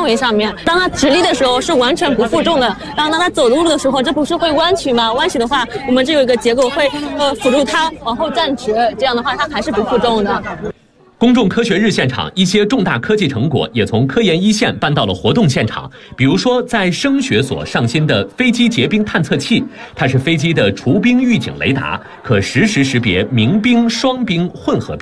三维上面。当它直立的时候是完全不负重的，然后当它走路的时候，这不是会弯曲吗？弯曲的话，我们这有一个结构会辅助它往后站直，这样的话它还是不负重的。 公众科学日现场，一些重大科技成果也从科研一线搬到了活动现场。比如说，在声学所上新的飞机结冰探测器，它是飞机的除冰预警雷达，可实时识别明冰、双冰、混合冰。